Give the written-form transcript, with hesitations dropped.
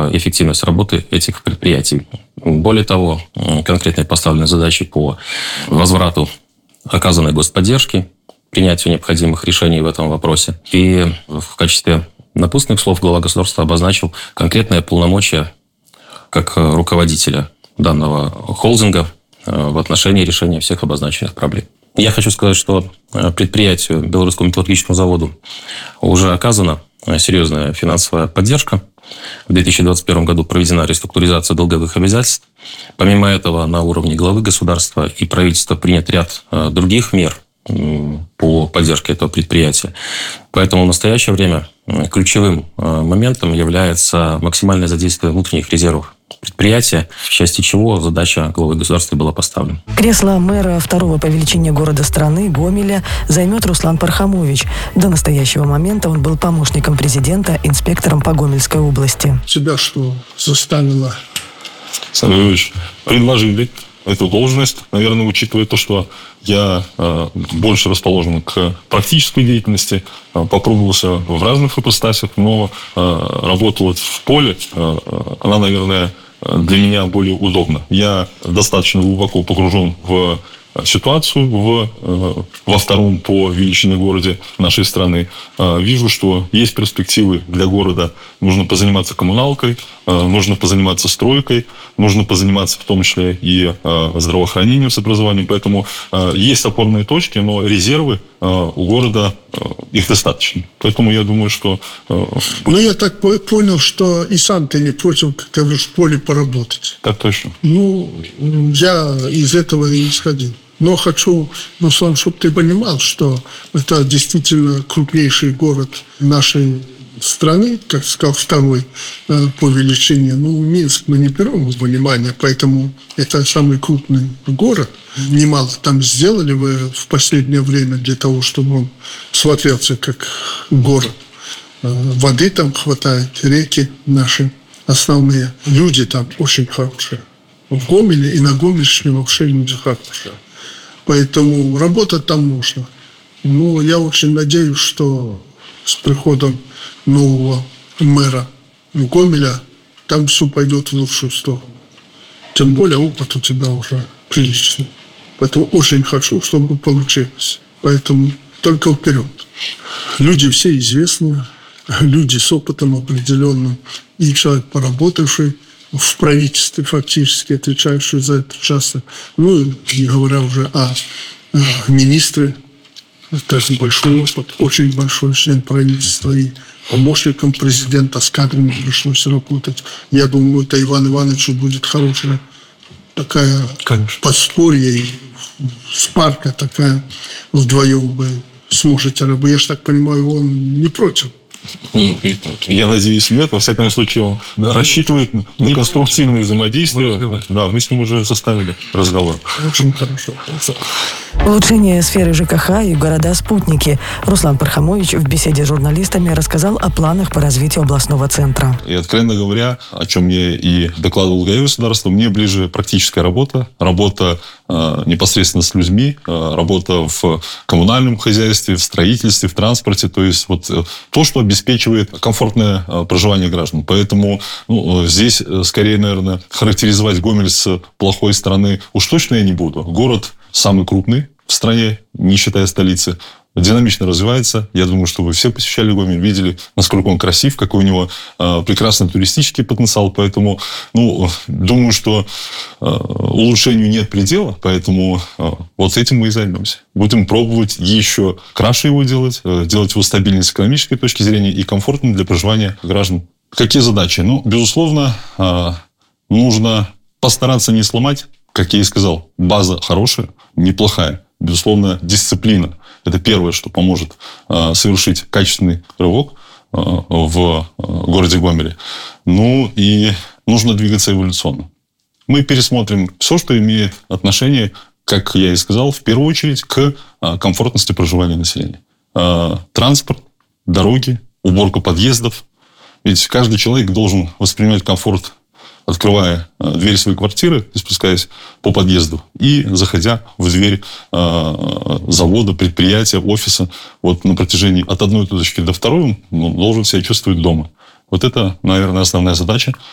эффективность работы этих предприятий. Более того, конкретные поставлены задачи по возврату оказанной господдержки, принятию необходимых решений в этом вопросе. И в качестве напутственных слов глава государства обозначил конкретные полномочия как руководителя данного холдинга в отношении решения всех обозначенных проблем. Я хочу сказать, что предприятию, Белорусскому металлургическому заводу, уже оказана серьезная финансовая поддержка. В 2021 году проведена реструктуризация долговых обязательств. Помимо этого, на уровне главы государства и правительства принят ряд других мер по поддержке этого предприятия. Поэтому в настоящее время ключевым моментом является максимальное задействие внутренних резервов предприятия, в части чего задача главы государства была поставлена. Кресло мэра второго по величине города страны Гомеля займет Руслан Пархамович. До настоящего момента он был помощником президента, инспектором по Гомельской области. Тебя что заставило? Александр Юрьевич, предложили эту должность, наверное, учитывая то, что я больше расположен к практической деятельности, попробовался в разных ипостасях, но работа в поле, она, наверное, для меня более удобна. Я достаточно глубоко погружен в ситуацию во втором по величине городе нашей страны. Вижу, что есть перспективы для города. Нужно позаниматься коммуналкой, нужно позаниматься стройкой, нужно позаниматься в том числе и здравоохранением с образованием. Поэтому есть опорные точки, но резервы у города, их достаточно. Поэтому я думаю, что... Ну, я так понял, что и сам ты не против, как говоришь, в поле поработать. Так точно. Ну, я из этого и исходил. Но хочу, Руслан, чтобы ты понимал, что это действительно крупнейший город нашей страны, как сказал, второй по величине. Ну, Минск мы не берем в внимание, поэтому это самый крупный город. Немало там сделали вы в последнее время для того, чтобы он смотрелся как город. Воды там хватает, реки наши основные. Люди там очень хорошие. В Гомеле и на Гомельщине вообще люди хорошие. Поэтому работать там можно. Но я очень надеюсь, что с приходом нового мэра Гомеля там все пойдет в лучшую сторону. Тем более опыт у тебя уже приличный. Поэтому очень хочу, чтобы получилось. Поэтому только вперед. Люди все известные, люди с опытом определенным. И человек, поработавший в правительстве, фактически отвечающий за это часто. Ну, не говоря уже о министре. Это большой опыт, очень большой член правительства и помощником президента, с кадрами пришлось работать. Я думаю, это Иван Ивановичу будет хорошая такая подспорье, и спарка такая вдвоем вы сможете работать. Я же так понимаю, он не против. Я надеюсь, нет. Во всяком случае, он рассчитывает на конструктивное взаимодействие. Да, мы с ним уже составили разговор. Очень хорошо. Улучшение сферы ЖКХ и города-спутники. Руслан Пархамович в беседе с журналистами рассказал о планах по развитию областного центра. И, откровенно говоря, о чем я и докладывал главе государства, мне ближе практическая работа. Работа непосредственно с людьми, работа в коммунальном хозяйстве, в строительстве, в транспорте. То есть вот то, что обеспечивает комфортное проживание граждан. Поэтому здесь скорее, наверное, характеризовать Гомель с плохой стороны уж точно я не буду. Город самый крупный в стране, не считая столицы, динамично развивается. Я думаю, что вы все посещали Гомель, видели, насколько он красив, какой у него прекрасный туристический потенциал. Поэтому, думаю, что улучшению нет предела. Поэтому вот этим мы и займемся. Будем пробовать еще краше его делать его стабильно с экономической точки зрения и комфортно для проживания граждан. Какие задачи? Безусловно, нужно постараться не сломать. Как я и сказал, база хорошая, неплохая. Безусловно, дисциплина. Это первое, что поможет совершить качественный рывок в городе Гомеле. И нужно двигаться эволюционно. Мы пересмотрим все, что имеет отношение, как я и сказал, в первую очередь к комфортности проживания населения. Транспорт, дороги, уборка подъездов. Ведь каждый человек должен воспринимать комфорт, открывая дверь своей квартиры и спускаясь по подъезду и заходя в дверь завода, предприятия, офиса. Вот на протяжении от одной точки до второй он должен себя чувствовать дома. Вот это, наверное, основная задача.